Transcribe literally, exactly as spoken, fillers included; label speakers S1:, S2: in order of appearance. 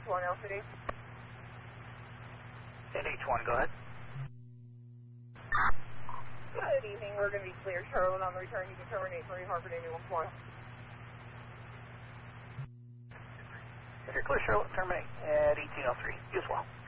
S1: one L C D.
S2: N H one, go ahead.
S1: Good evening, we're going to be clear. Charlotte on the return, you can terminate for Harvard eighty-one four.
S2: If you're clear, Charlotte, terminate at eighteen oh three. You as well.